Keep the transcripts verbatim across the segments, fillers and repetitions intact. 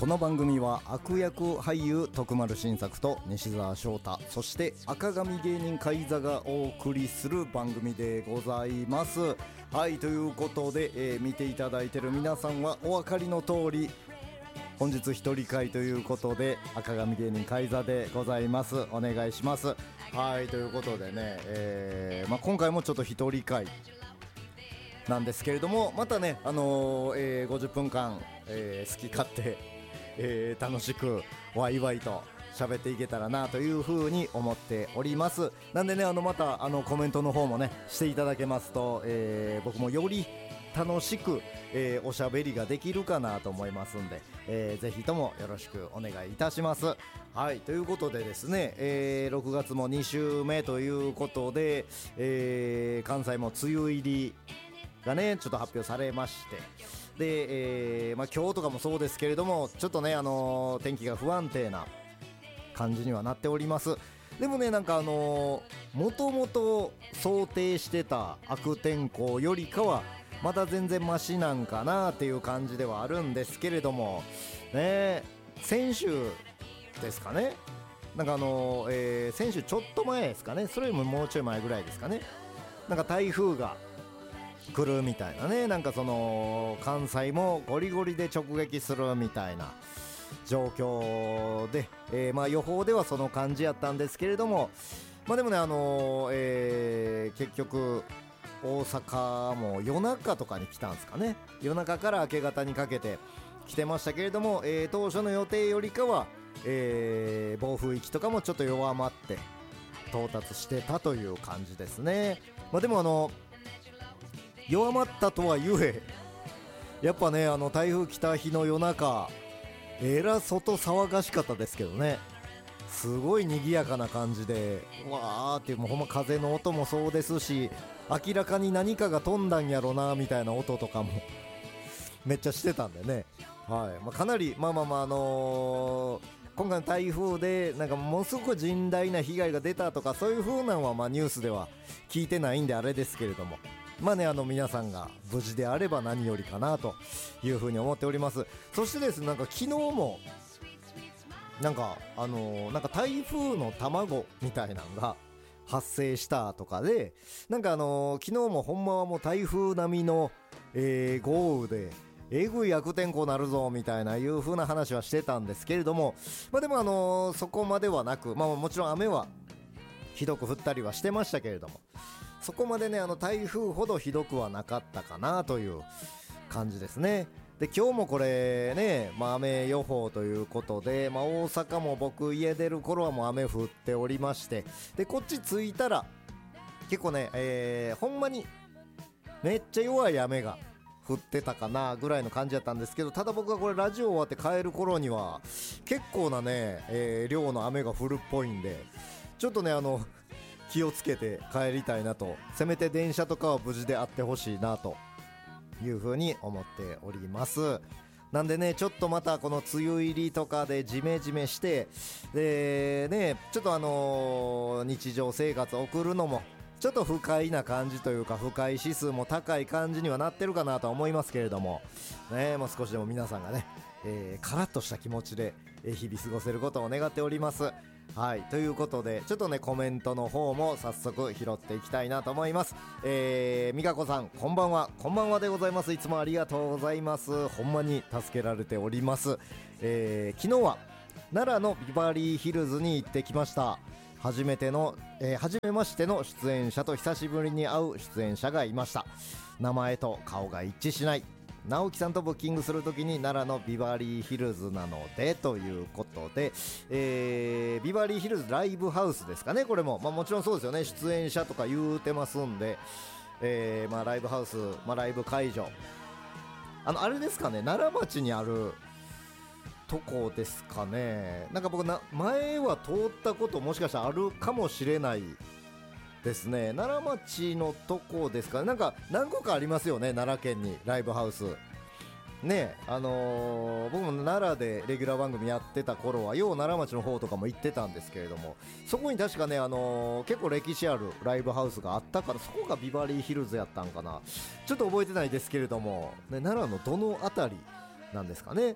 この番組は悪役俳優徳丸新作と西澤翔太、そして赤髪芸人海座がお送りする番組でございます。はい、ということで、えー、見ていただいている皆さんはお分かりの通り、本日一人会ということで赤髪芸人海座でございます。お願いします。はい、ということでね、えーまあ、今回もちょっと一人会なんですけれども、またね、あのーえー、ごじゅっぷんかん、えー、好き勝手、えー、楽しくワイワイと喋っていけたらなというふうに思っております。なんでね、あのまたあのコメントの方もねしていただけますと、えー、僕もより楽しく、えー、おしゃべりができるかなと思いますんで、えー、ぜひともよろしくお願いいたします。はい、ということでですね、えー、ろくがつもに週目ということで、えー、関西も梅雨入りがねちょっと発表されまして、で、えーまあ、今日とかもそうですけれども、ちょっとね、あのー、天気が不安定な感じにはなっております。でもね、なんかあのー、もともと想定してた悪天候よりかはまた全然マシなんかなっていう感じではあるんですけれどもね、先週ですかね、なんかあのーえー、先週ちょっと前ですかね、それよりももうちょい前ぐらいですかね、なんか台風が来るみたいなね、なんかその関西もゴリゴリで直撃するみたいな状況で、えー、まあ予報ではその感じやったんですけれども、まあでもね、あのーえー、結局大阪も夜中とかに来たんですかね、夜中から明け方にかけて来てましたけれども、えー、当初の予定よりかは、えー、暴風域とかもちょっと弱まって到達してたという感じですね。まあでもあの弱まったとはいえ、やっぱね、あの台風来た日の夜中、えら外騒がしかったですけどね、すごい賑やかな感じで、わーって、もうほんま風の音もそうですし、明らかに何かが飛んだんやろなみたいな音とかもめっちゃしてたんでね、はい、まあ、かなりまあまあまああのー、今回の台風でなんかものすごく甚大な被害が出たとかそういう風なのはまあニュースでは聞いてないんであれですけれども、まあね、あの皆さんが無事であれば何よりかなというふうに思っております。そしてですね、なんか昨日もなんかあのー、なんか台風の卵みたいなのが発生したとかで、なんかあのー、昨日もほんまはもう台風並みの、えー、豪雨でえぐい悪天候なるぞみたいないう風な話はしてたんですけれども、まあでもあのー、そこまではなく、まあもちろん雨はひどく降ったりはしてましたけれども、そこまでね、あの台風ほどひどくはなかったかなという感じですね。で今日もこれね、まあ、雨予報ということで、まあ、大阪も僕家出る頃はもう雨降っておりまして、でこっち着いたら結構ね、えー、ほんまにめっちゃ弱い雨が降ってたかなぐらいの感じだったんですけど、ただ僕がこれラジオ終わって帰る頃には結構なね、えー、量の雨が降るっぽいんで、ちょっとねあの気をつけて帰りたいなと、せめて電車とかは無事であってほしいなというふうに思っております。なんでね、ちょっとまたこの梅雨入りとかでジメジメして、でね、ちょっとあのー、日常生活を送るのもちょっと不快な感じというか、不快指数も高い感じにはなってるかなとは思いますけれどもね、もう少しでも皆さんがね、えー、カラッとした気持ちで日々過ごせることを願っております。はい、ということでちょっとねコメントの方も早速拾っていきたいなと思います。えー、みかこさん、こんばんは。こんばんはでございます。いつもありがとうございます。ほんまに助けられております。えー、昨日は奈良のビバリーヒルズに行ってきました。初めての、えー、初めましての出演者と久しぶりに会う出演者がいました。名前と顔が一致しない。直樹さんとブッキングするときに奈良のビバリーヒルズなのでということで、えー、ビバリーヒルズライブハウスですかね、これも、まあ、もちろんそうですよね、出演者とか言うてますんで、えーまあ、ライブハウス、まあ、ライブ会場、あのあれですかね、奈良町にあるとこですかね。なんか僕な前は通ったこともしかしたらあるかもしれないですね。奈良町のとこですかね。なんか何個かありますよね、奈良県にライブハウスね。あのー、僕も奈良でレギュラー番組やってた頃はよう奈良町の方とかも行ってたんですけれども、そこに確かね、あのー、結構歴史あるライブハウスがあったから、そこがビバリーヒルズやったんかな、ちょっと覚えてないですけれども、ね、奈良のどのあたりなんですかね。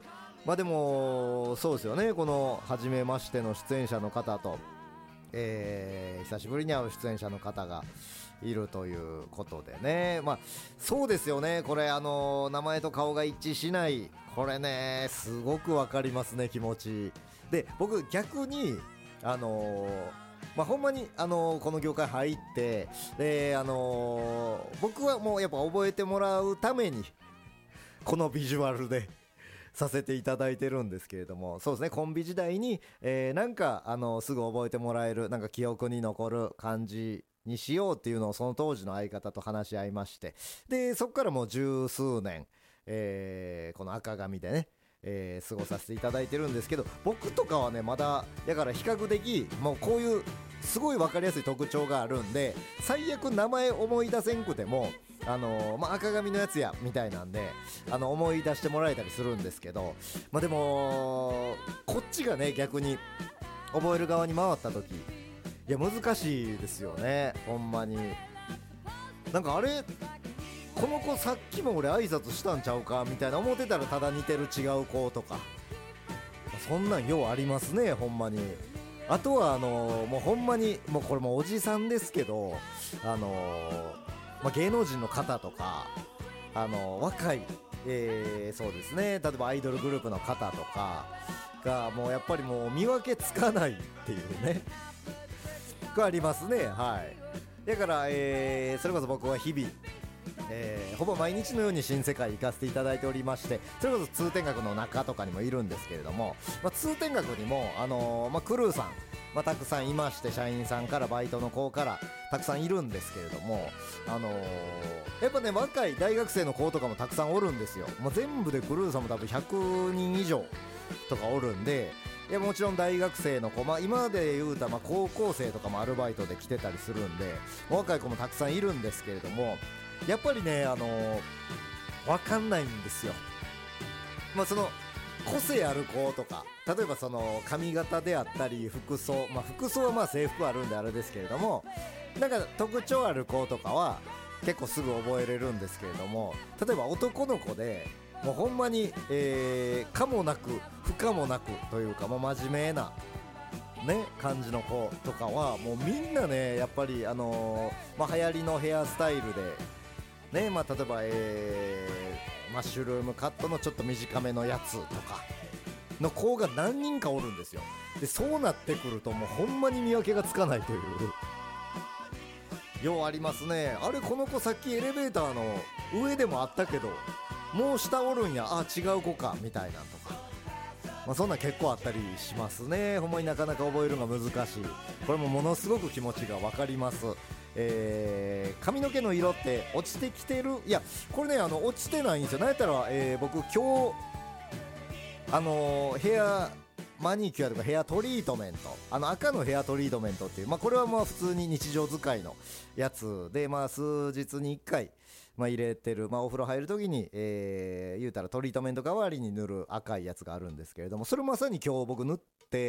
まあでもそうですよね、この初めましての出演者の方と、えー、久しぶりに会う出演者の方がいるということでね、まあそうですよね、これあの名前と顔が一致しない、これねすごくわかりますね、気持ちで。僕逆にあのまあほんまにあのこの業界入って、であの僕はもうやっぱ覚えてもらうためにこのビジュアルでさせていただいてるんですけれども、そうですね、コンビ時代に、えー、なんかあのすぐ覚えてもらえる、なんか記憶に残る感じにしようっていうのをその当時の相方と話し合いまして、でそこからもう十数年、えー、この赤髪でね、えー、過ごさせていただいてるんですけど、僕とかはねまだだから比較的もうこういうすごい分かりやすい特徴があるんで、最悪名前思い出せんくてもあのー、まあ、赤髪のやつやみたいなんであの思い出してもらえたりするんですけど、まあ、でもこっちがね逆に覚える側に回った時、いや難しいですよね、ほんまに。なんかあれこの子さっきも俺挨拶したんちゃうかみたいな思ってたらただ似てる違う子とか、そんなんようありますね、ほんまに。あとはあのー、もうほんまにもうこれもおじさんですけど、あのーまあ、芸能人の方とか、あのー、若い、えー、そうですね、例えばアイドルグループの方とかがもうやっぱりもう見分けつかないっていうねがありますね。はい。だから、えー、それこそ僕は日々えー、ほぼ毎日のように新世界行かせていただいておりまして、それこそ通天閣の中とかにもいるんですけれども、まあ、通天閣にも、あのーまあ、クルーさん、まあ、たくさんいまして、社員さんからバイトの子からたくさんいるんですけれども、あのー、やっぱね若い大学生の子とかもたくさんおるんですよ。もう全部でクルーさんも多分ひゃくにん以上とかおるんで、いやもちろん大学生の子、まあ、今まで言うたまあ高校生とかもアルバイトで来てたりするんで、若い子もたくさんいるんですけれども、やっぱりね、あのー、分かんないんですよ。まあその個性ある子とか、例えばその髪型であったり服装、まあ服装はまあ制服あるんであれですけれども、なんか特徴ある子とかは結構すぐ覚えれるんですけれども、例えば男の子でもうほんまに、えー、可もなく不可もなくというか、もう真面目なね感じの子とかはもうみんなねやっぱりあのー、まあ流行りのヘアスタイルでね、まあ例えば、えー、マッシュルームカットのちょっと短めのやつとかの子が何人かおるんですよ。でそうなってくるともうほんまに見分けがつかないというようありますね。あれこの子さっきエレベーターの上でもあったけどもう下おるんや、あ違う子かみたいなんとか、まあ、そんなん結構あったりしますね。ほんまになかなか覚えるのが難しい。これもものすごく気持ちが分かります。えー、髪の毛の色って落ちてきてる、いやこれねあの落ちてないんですよ。なんやったら、えー、僕今日あのー、ヘアマニキュアとかヘアトリートメント、あの赤のヘアトリートメントっていう、まあ、これはまあ普通に日常使いのやつで、まあ、数日にいっかい、まあ、入れてる、まあ、お風呂入るときに、えー、言うたらトリートメント代わりに塗る赤いやつがあるんですけれども、それまさに今日僕塗って、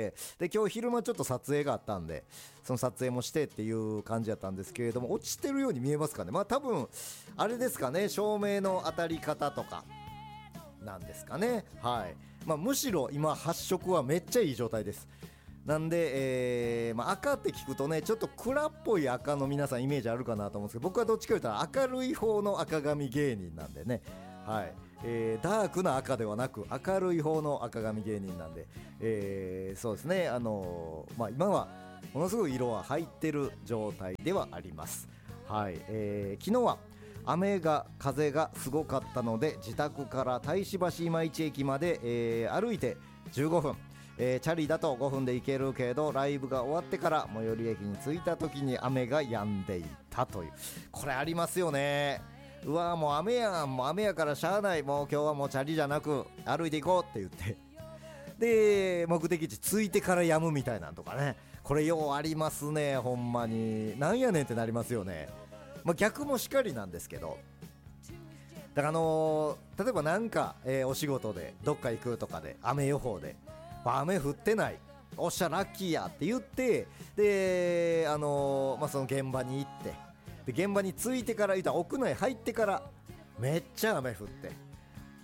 で今日昼間ちょっと撮影があったんでその撮影もしてっていう感じだったんですけれども、落ちてるように見えますかね。まあ多分あれですかね、照明の当たり方とかなんですかね。はい、まあ、むしろ今発色はめっちゃいい状態です。なんで、えーまあ、赤って聞くとねちょっと暗っぽい赤の皆さんイメージあるかなと思うんですけど、僕はどっちかというと明るい方の赤髪芸人なんでね、はい、えー、ダークな赤ではなく明るい方の赤髪芸人なんで、えー、そうですね、あのーまあ、今はものすごい色は入ってる状態ではあります。はい、えー、昨日は雨が風がすごかったので自宅から太子橋今市駅まで、えー、歩いてじゅうごふん、えー、チャリだとごふんで行けるけどライブが終わってから最寄り駅に着いた時に雨が止んでいたという、これありますよね。うわもう雨やん、もう雨やからしゃあない、もう今日はもうチャリじゃなく歩いていこうって言ってで目的地着いてから止むみたいなんとかね、これようありますね。ほんまになんやねんってなりますよね。まあ、逆もしかりなんですけど、だからあのー、例えばなんか、えー、お仕事でどっか行くとかで雨予報で、まあ、雨降ってない、おっしゃラッキーやって言って、であのー、まあその現場に行って、で現場に着いてから言ったら屋内入ってからめっちゃ雨降って、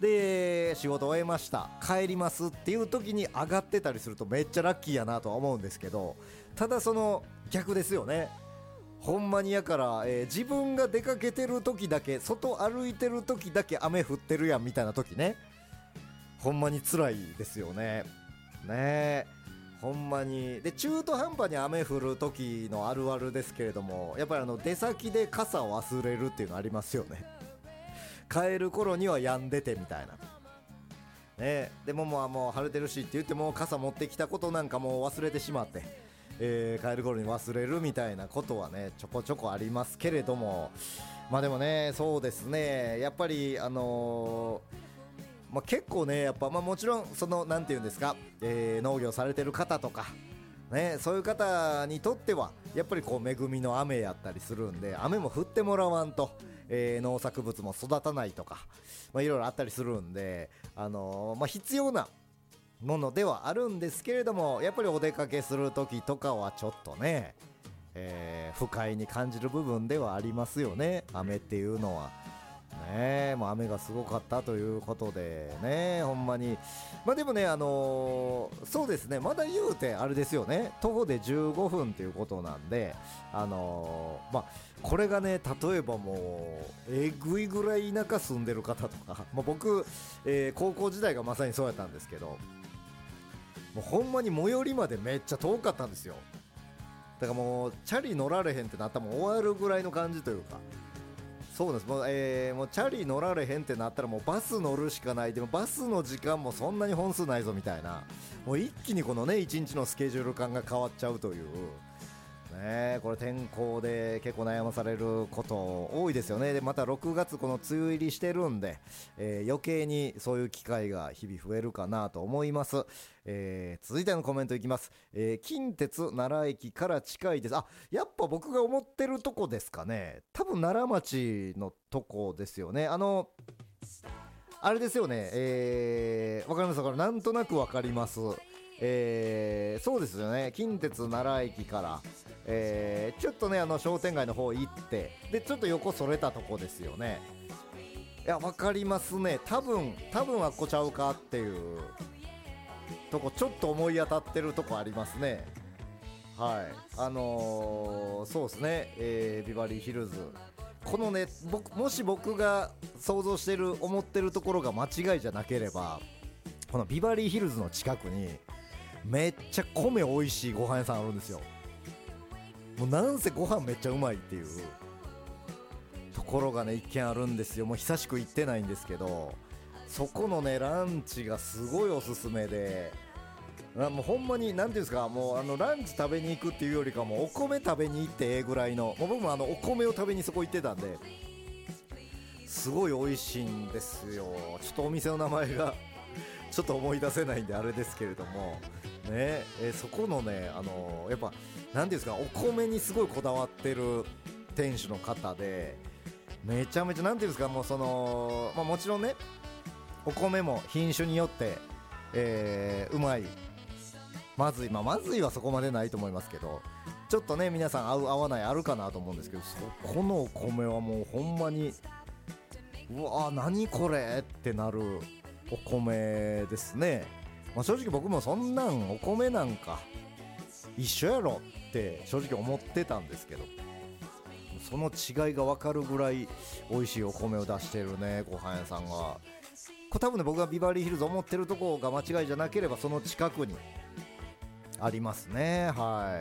で仕事終えました帰りますっていう時に上がってたりするとめっちゃラッキーやなとは思うんですけど、ただその逆ですよね。ほんまにやから、えー、自分が出かけてる時だけ、外歩いてる時だけ雨降ってるやんみたいな時ね、ほんまに辛いですよね。ねえ、ほんまに。で中途半端に雨降る時のあるあるですけれども、やっぱりあの出先で傘を忘れるっていうのありますよね。帰る頃には止んでてみたいなね。でももう、もう晴れてるしって言っても傘持ってきたことなんかもう忘れてしまって、えー、帰る頃に忘れるみたいなことはねちょこちょこありますけれども、まあでもね、そうですね、やっぱりあのーまあ、結構ねやっぱ、まあ、もちろんそのなんていうんですか、えー、農業されてる方とかね、そういう方にとってはやっぱりこう恵みの雨やったりするんで、雨も降ってもらわんと、えー、農作物も育たないとか、まあ、いろいろあったりするんで、あのーまあ、必要なものではあるんですけれども、やっぱりお出かけする時とかはちょっとね、えー、不快に感じる部分ではありますよね、雨っていうのはね。もう雨がすごかったということでね、ほんまに。まあでもね、あのー、そうですね、まだ言うてあれですよね、徒歩でじゅうごふんということなんで、あのー、まあこれがね、例えばもうえぐいぐらい田舎住んでる方とか、まあ、僕、えー、高校時代がまさにそうやったんですけど、もうほんまに最寄りまでめっちゃ遠かったんですよ。だからもうチャリ乗られへんってなったらもう終わるぐらいの感じというか、そうです。もう、えー、もうチャリ乗られへんってなったらもうバス乗るしかない。でもバスの時間もそんなに本数ないぞみたいな、もう一気にこのね一日のスケジュール感が変わっちゃうというね。これ天候で結構悩まされること多いですよね。でまたろくがつこの梅雨入りしてるんで、えー、余計にそういう機会が日々増えるかなと思います。えー、続いてのコメントいきます。えー、近鉄奈良駅から近いです。あ、やっぱ僕が思ってるとこですかね。多分奈良町のとこですよね。あのあれですよね。えー、わかります。だからなんとなくわかります。えー、そうですよね。近鉄奈良駅から、えー、ちょっとねあの商店街の方行って、でちょっと横それたとこですよね。いやわかりますね。多分多分あっこちゃうかっていうとこちょっと思い当たってるとこありますね。はい、あのー、そうですね、えー、ビバリーヒルズ、このね、僕もし僕が想像してる思ってるところが間違いじゃなければ、このビバリーヒルズの近くにめっちゃ米美味しいご飯屋さんあるんですよ。もうなんせご飯めっちゃうまいっていうところがね一軒あるんですよ。もう久しく行ってないんですけど、そこのねランチがすごいおすすめで、もうほんまに何ていうんですか、もうあのランチ食べに行くっていうよりかもお米食べに行ってええぐらいの、もう僕もあのお米を食べにそこ行ってたんで、すごい美味しいんですよ。ちょっとお店の名前がちょっと思い出せないんであれですけれどもね、えー、そこのね、あのー、やっぱ何ていうんですか、お米にすごいこだわってる店主の方で、めちゃめちゃ何ていうんですか、もうその、まあ、もちろんねお米も品種によって、えー、うまいまずい、まあ、まずいはそこまでないと思いますけど、ちょっとね皆さん合う合わないあるかなと思うんですけど、そこのお米はもうほんまにうわー何これってなるお米ですね。まあ、正直僕もそんなんお米なんか一緒やろって正直思ってたんですけど、その違いが分かるぐらい美味しいお米を出してるねご飯屋さんが、これ多分ね僕がビバリーヒルズ思ってるとこが間違いじゃなければその近くにありますね。はい、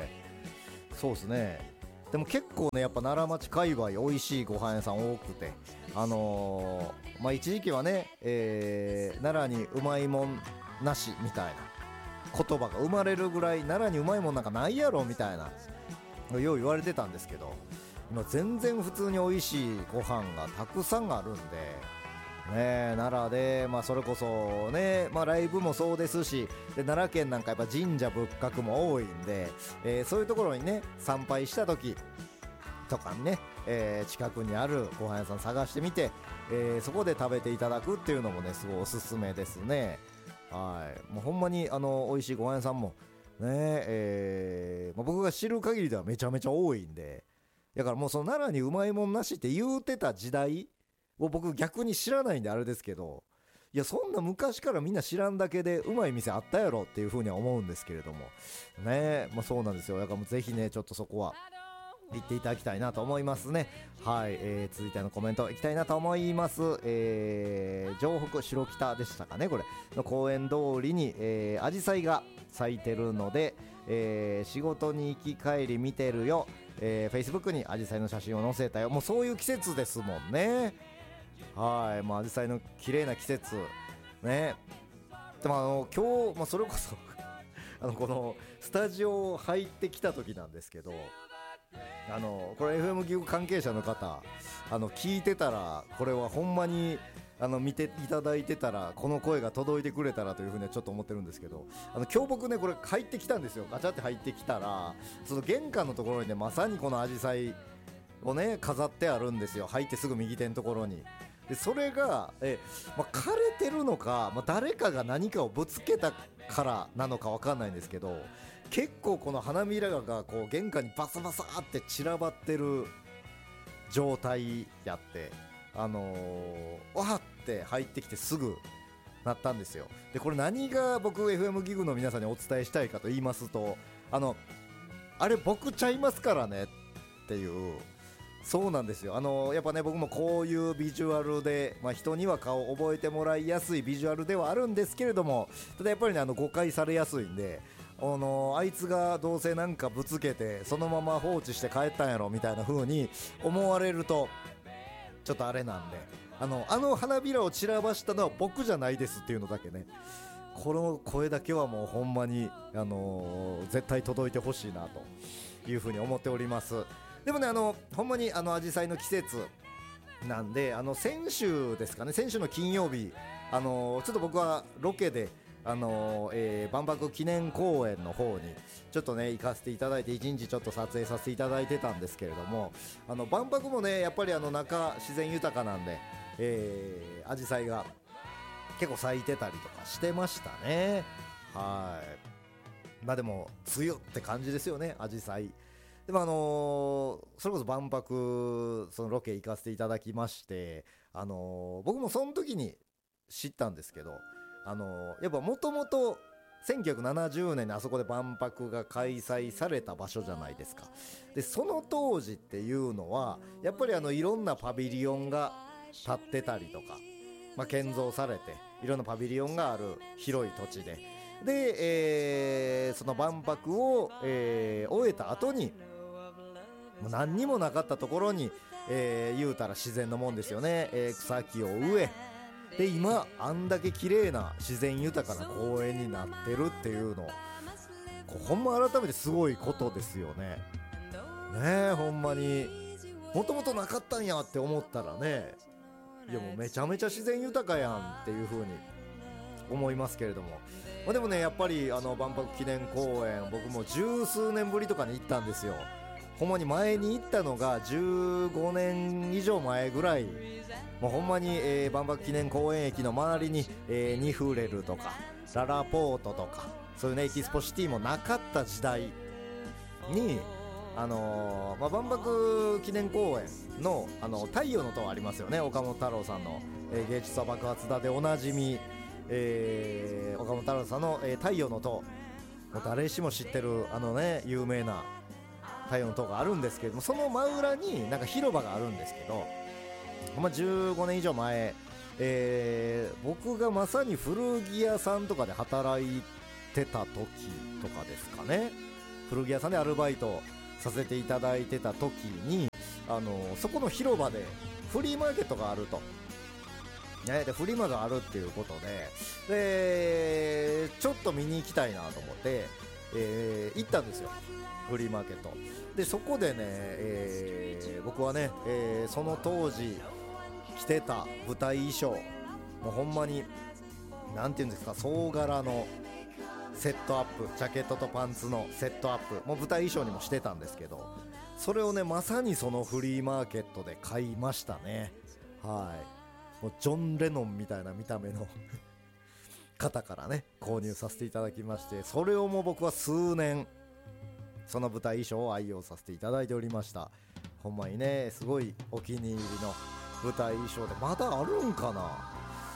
そうですね。でも結構ねやっぱ奈良町界隈美味しいご飯屋さん多くて、あのー、まあ一時期はね、えー、奈良にうまいもんなしみたいな言葉が生まれるぐらい、奈良にうまいもんなんかないやろみたいなよう言われてたんですけど、今全然普通に美味しいご飯がたくさんあるんでね、奈良で、まあ、それこそね、まあ、ライブもそうですし、で奈良県なんかやっぱ神社仏閣も多いんで、えー、そういうところにね参拝した時とかにね、えー、近くにあるご飯屋さん探してみて、えー、そこで食べていただくっていうのもねすごいおすすめですね。はい、もうほんまにあの美味しいご飯屋さんもね、えーまあ、僕が知る限りではめちゃめちゃ多いんで、だからもうその奈良にうまいもんなしって言うてた時代を僕逆に知らないんであれですけど、 いやそんな昔からみんな知らんだけでうまい店あったやろっていうふうには思うんですけれどもね。まあそうなんですよ。だからもうぜひねちょっとそこは言っていただきたいなと思いますね。はい、えー、続いてのコメントいきたいなと思います。えー、城北白北でしたかね、これの公園通りにえー、アジサイが咲いてるので、えー、仕事に行き帰り見てるよ、えー、Facebook にアジサイの写真を載せたよ。もうそういう季節ですもんね。はい、まあアジサイの綺麗な季節ね。でもあの今日、まあ、それこそあのこのスタジオ入ってきた時なんですけど、あのこれ エフエム ギグ関係者の方あの聞いてたらこれはほんまにあの見ていただいてたらこの声が届いてくれたらというふうにはちょっと思ってるんですけど、あの今日僕ねこれ入ってきたんですよ。ガチャって入ってきたらその玄関のところにねまさにこのアジサイをね飾ってあるんですよ。入ってすぐ右手のところに。でそれがえ、まあ、枯れてるのか、まあ、誰かが何かをぶつけたからなのか分かんないんですけど、結構この花びらがこう玄関にバサバサって散らばってる状態やって、あのー、わーって入ってきてすぐなったんですよ。でこれ何が僕 エフエム ギグの皆さんにお伝えしたいかと言いますと、あのあれ僕ちゃいますからねっていう。そうなんですよ。あのー、やっぱね僕もこういうビジュアルで、まあ、人には顔を覚えてもらいやすいビジュアルではあるんですけれども、ただやっぱりねあの誤解されやすいんで、あのー、あいつがどうせなんかぶつけてそのまま放置して帰ったんやろみたいな風に思われるとちょっとあれなんで、あのあの花びらを散らばしたのは僕じゃないですっていうのだけね、この声だけはもうほんまに、あのー、絶対届いてほしいなという風に思っております。でもねあのほんまにあのアジサイの季節なんで、あの先週ですかね、先週の金曜日、あのー、ちょっと僕はロケであのーえー、万博記念公園の方にちょっとね行かせていただいて一日ちょっと撮影させていただいてたんですけれども、あの万博もねやっぱりあの中自然豊かなんで、えー、アジサイが結構咲いてたりとかしてましたね。はい、まあでも梅雨って感じですよね、アジサイ。でもあのー、それこそ万博そのロケ行かせていただきまして、あのー、僕もその時に知ったんですけど、あのー、やっぱもともとせんきゅうひゃくななじゅうねんにあそこで万博が開催された場所じゃないですか。でその当時っていうのはやっぱりあのいろんなパビリオンが建ってたりとか、まあ、建造されていろんなパビリオンがある広い土地で、で、えー、その万博を、えー、終えた後にもう何にもなかったところに、えー、言うたら自然のもんですよね、えー、草木を植えで今あんだけ綺麗な自然豊かな公園になってるっていうの、こうほんま改めてすごいことですよね。ねえほんまにもともとなかったんやって思ったらね、いやもうめちゃめちゃ自然豊かやんっていう風に思いますけれども、まあ、でもねやっぱりあの万博記念公園僕も十数年ぶりとかに行ったんですよ。ほんまに前に行ったのがじゅうごねん以上前ぐらい、もうほんまに、えー、万博記念公園駅の周りに、えー、ニフレルとかララポートとかそういうねエキスポシティもなかった時代に、あのーまあ、万博記念公園 の, あの太陽の塔ありますよね。岡本太郎さんの、えー、芸術は爆発だでおなじみ、えー、岡本太郎さんの、えー、太陽の塔、もう誰しも知ってるあのね有名な太陽の塔があるんですけども、その真裏になんか広場があるんですけど、まあ、じゅうごねん以上前、えー、僕がまさに古着屋さんとかで働いてた時とかですかね。古着屋さんでアルバイトさせていただいてた時に、あのー、そこの広場でフリーマーケットがあると、ね、でフリマがあるっていうことで、でちょっと見に行きたいなと思って、えー、行ったんですよ、フリーマーケットで。そこでね、えー、僕はね、えー、その当時着てた舞台衣装、もうほんまになんていうんですか、総柄のセットアップ、ジャケットとパンツのセットアップ、もう舞台衣装にもしてたんですけど、それをねまさにそのフリーマーケットで買いましたね。はい、もうジョン・レノンみたいな見た目の方からね購入させていただきまして、それをもう僕は数年その舞台衣装を愛用させていただいておりました。ほんまにねすごいお気に入りの舞台衣装で、まだあるんかな、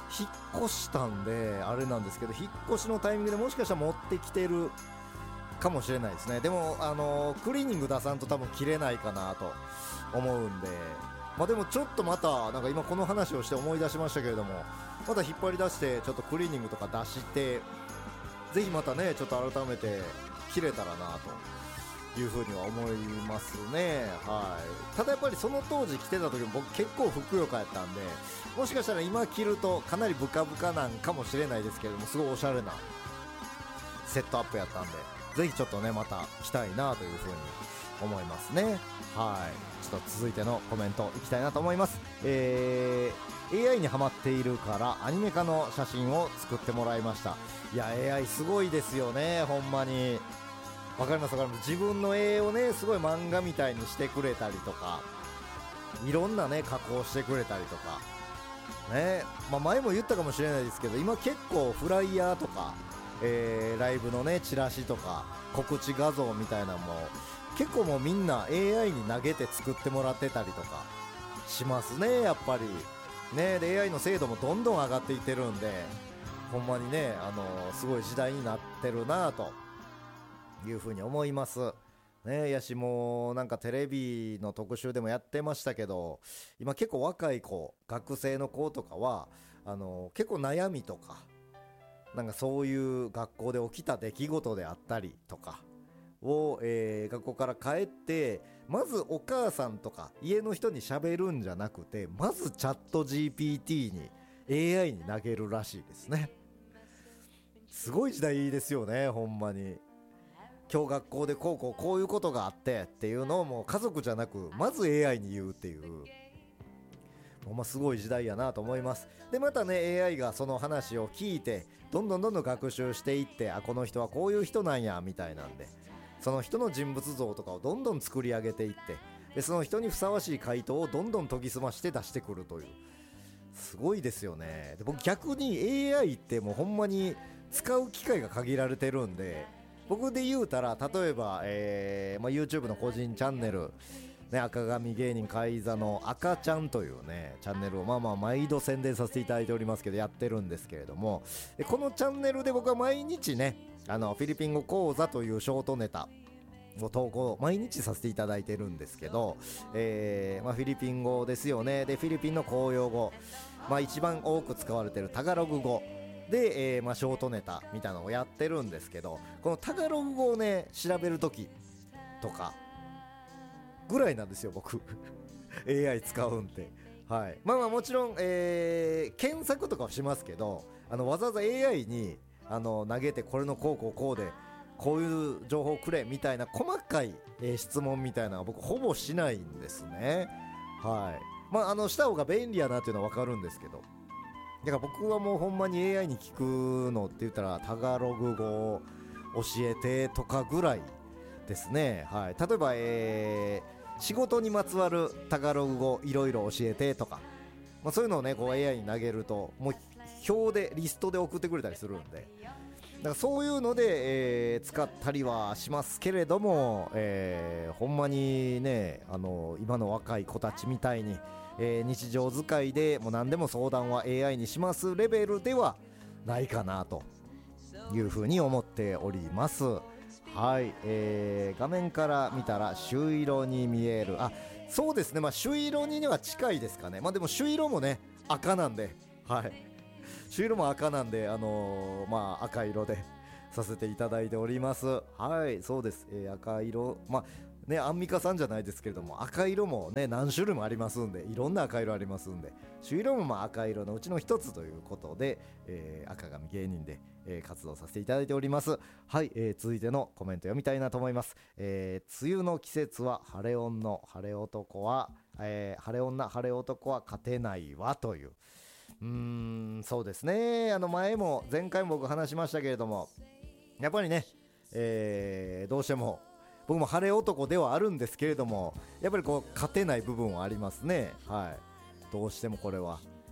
引っ越したんであれなんですけど、引っ越しのタイミングでもしかしたら持ってきてるかもしれないですね。でもあのー、クリーニング出さんと多分切れないかなと思うんで、まあでもちょっとまたなんか今この話をして思い出しましたけれども、また引っ張り出してちょっとクリーニングとか出して、ぜひまたねちょっと改めて切れたらなというふうには思いますね。はい。ただやっぱりその当時着てた時も僕結構ふくよかやったんで、もしかしたら今着るとかなりブカブカなんかもしれないですけれども、すごいおしゃれなセットアップやったんで、ぜひちょっとねまた着たいなというふうに思いますね。はい。ちょっと続いてのコメントいきたいなと思います。えー、エーアイ にハマっているからアニメ化の写真を作ってもらいました。いや エーアイ すごいですよね、ほんまに。わかりますわかります。自分の絵をねすごい漫画みたいにしてくれたりとか、いろんなね加工してくれたりとかね、まあ、前も言ったかもしれないですけど、今結構フライヤーとか、えー、ライブのねチラシとか告知画像みたいなのも結構もうみんな エーアイ に投げて作ってもらってたりとかしますね、やっぱりね。で エーアイ の精度もどんどん上がっていってるんで、ほんまにね、あのー、すごい時代になってるなというふうに思いますね。やしもうなんかテレビの特集でもやってましたけど、今結構若い子、学生の子とかはあの結構悩みとか、なんかそういう学校で起きた出来事であったりとかを、えー、学校から帰ってまずお母さんとか家の人に喋るんじゃなくて、まずチャット ジーピーティー に エーアイ に投げるらしいですね。すごい時代ですよね、ほんまに。今日学校でこうこうこういうことがあってっていうのをもう家族じゃなくまず エーアイ に言うっていう、ほんますごい時代やなと思います。でまたね エーアイ がその話を聞いてどんどんどんどん学習していって、あこの人はこういう人なんやみたいなんで、その人の人物像とかをどんどん作り上げていって、でその人にふさわしい回答をどんどん研ぎ澄まして出してくるという、すごいですよね。で僕逆に エーアイ ってもうほんまに使う機会が限られてるんで、僕で言うたら例えば、えーまあ、YouTube の個人チャンネル、ね、赤髪芸人カイザの赤ちゃんというねチャンネルをまあまあ毎度宣伝させていただいておりますけど、やってるんですけれども、このチャンネルで僕は毎日ねあのフィリピン語講座というショートネタを投稿毎日させていただいてるんですけど、えーまあ、フィリピン語ですよね。でフィリピンの公用語、まあ、一番多く使われているタガログ語で、えーまあ、ショートネタみたいなのをやってるんですけど、このタガログ語をね調べるときとかぐらいなんですよ僕エーアイ 使うんて。はい、まあまあもちろん、えー、検索とかはしますけど、あのわざわざ エーアイ にあの投げてこれのこうこうこうでこういう情報をくれみたいな細かい、えー、質問みたいなのは僕ほぼしないんですね。はい、まああのした方が便利やなっていうのは分かるんですけど、だから僕はもうほんまに エーアイ に聞くのって言ったらタガログ語を教えてとかぐらいですね。はい、例えば、えー、仕事にまつわるタガログ語いろいろ教えてとか、まあ、そういうのをねこう エーアイ に投げるともう表でリストで送ってくれたりするんで、だからそういうので、えー、使ったりはしますけれども、えー、ほんまにねあの今の若い子たちみたいにえー、日常使いでもう何でも相談は エーアイ にしますレベルではないかなというふうに思っております。はい、えー、画面から見たら朱色に見える、あそうですね、まあ朱色には近いですかね。まあでも朱色もね赤なんで、はい朱色も赤なんで、あのー、まあ赤色でさせていただいております。はいそうです、えー、赤色、まあね、アンミカさんじゃないですけれども赤色もね何種類もありますんで、いろんな赤色ありますんで、朱色もまあ赤色のうちの一つということで、えー、赤髪芸人で、えー、活動させていただいております。はい、えー、続いてのコメント読みたいなと思います。えー、梅雨の季節は晴れ女晴れ男は、えー、晴れ女晴れ男は勝てないわという、うーんそうですね、あの前も前回も僕話しましたけれども、やっぱりね、えー、どうしても僕も晴れ男ではあるんですけれども、やっぱりこう勝てない部分はありますね。はいどうしてもこれは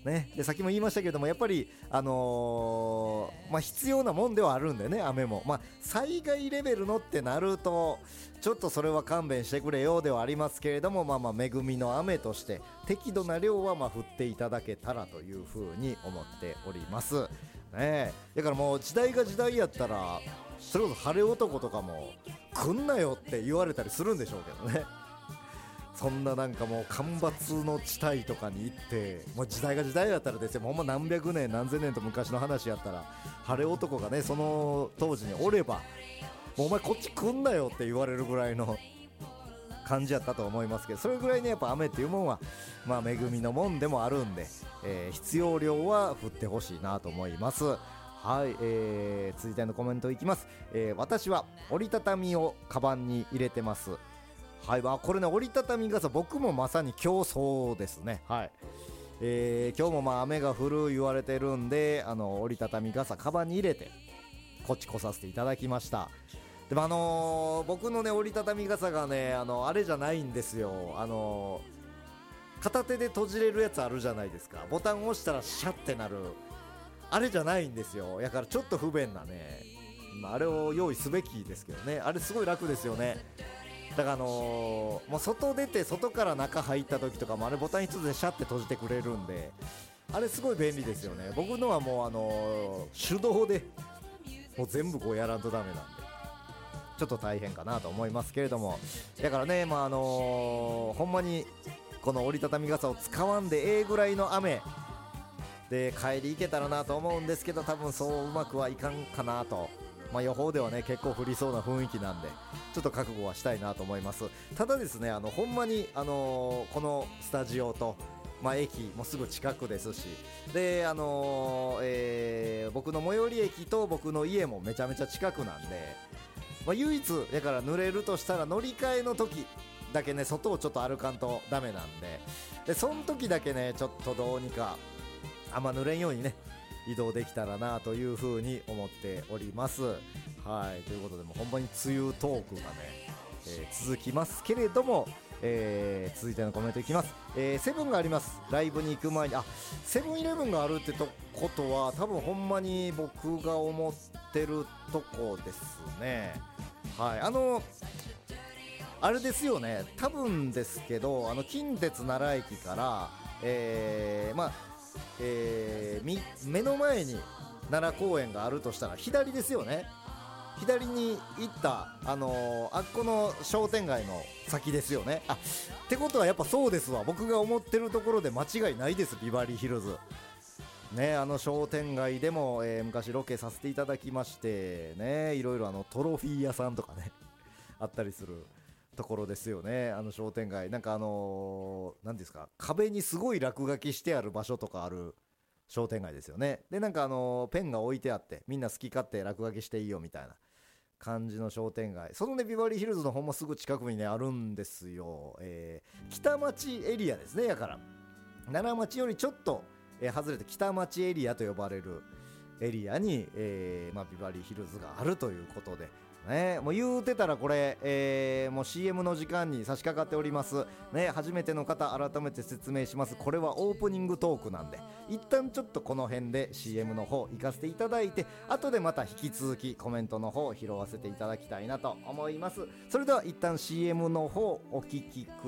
ね、でさっきも言いましたけれども、やっぱり、あのーまあ、必要なもんではあるんでね、雨も、まあ、災害レベルのってなるとちょっとそれは勘弁してくれようではありますけれども、まあまあ恵みの雨として適度な量はまあ降っていただけたらというふうに思っておりますね。だからもう時代が時代やったらそれこそ晴れ男とかも来んなよって言われたりするんでしょうけどね。そんななんかもう干ばつの地帯とかに行って、もう時代が時代だったらですよ、もうほんま何百年何千年と昔の話やったら晴れ男がねその当時におれば、もうお前こっち来んなよって言われるぐらいの感じやったと思いますけど、それぐらいねやっぱ雨っていうもんはまあ恵みのもんでもあるんで、えー、必要量は降ってほしいなと思います。はい、えー、続いてのコメントいきます。えー、私は折りたたみをカバンに入れてます。はい、まあ、これね折りたたみ傘、僕もまさに今日そうですね。はい、えー、今日もまあ雨が降る言われてるんで、あの折りたたみ傘カバンに入れてこっち来させていただきました。でもあのー、僕のね折りたたみ傘がね、あのあれじゃないんですよ。あのー、片手で閉じれるやつあるじゃないですか。ボタン押したらシャッてなるあれじゃないんですよ。だからちょっと不便なね、まあ、あれを用意すべきですけどね。あれすごい楽ですよね。だからあのー、もう外出て外から中入った時とかもあれボタン一つでシャッて閉じてくれるんで、あれすごい便利ですよね。僕のはもうあのー、手動でもう全部こうやらんとダメなんでちょっと大変かなと思いますけれども、だからね、まああのー、ほんまにこの折りたたみ傘を使わんでええぐらいの雨で帰り行けたらなと思うんですけど、多分そううまくはいかんかなと。まあ、予報ではね結構降りそうな雰囲気なんでちょっと覚悟はしたいなと思います。ただですね、あのほんまに、あのー、このスタジオと、まあ、駅もすぐ近くですし、で、あのーえー、僕の最寄り駅と僕の家もめちゃめちゃ近くなんで、まあ、唯一だから濡れるとしたら乗り換えの時だけね外をちょっと歩かんとダメなんで、でその時だけねちょっとどうにかあんま濡れんようにね移動できたらなというふうに思っております。はい、ということでもうほんまに梅雨トークがね、えー、続きますけれども、えー、続いてのコメントいきます。えー、セブンがあります。ライブに行く前に、あ、セブンイレブンがあるってとことは多分ほんまに僕が思ってるとこですね。はい、あのあれですよね、多分ですけど、あの近鉄奈良駅から、えー、まあえー、目の前に奈良公園があるとしたら左ですよね。左に行った、あのー、あっこの商店街の先ですよね。あってことはやっぱそうですわ、僕が思ってるところで間違いないです。ビバリーヒルズね、あの商店街でも、えー、昔ロケさせていただきましてね、いろいろあのトロフィー屋さんとかねあったりするところですよね。あの商店街なんかあのー、何ですか、壁にすごい落書きしてある場所とかある商店街ですよね。でなんかあのー、ペンが置いてあってみんな好き勝手落書きしていいよみたいな感じの商店街、そのねビバリーヒルズのほんますぐ近くにねあるんですよ。えー、北町エリアですね。やから奈良町よりちょっと、えー、外れて北町エリアと呼ばれるエリアに、えーまあ、ビバリーヒルズがあるということでね、もう言うてたらこれ、えー、もう シーエム の時間に差し掛かっておりますね。初めての方改めて説明します。これはオープニングトークなんで一旦ちょっとこの辺で シーエム の方行かせていただいて、後でまた引き続きコメントの方拾わせていただきたいなと思います。それでは一旦 シーエム の方お聞きください。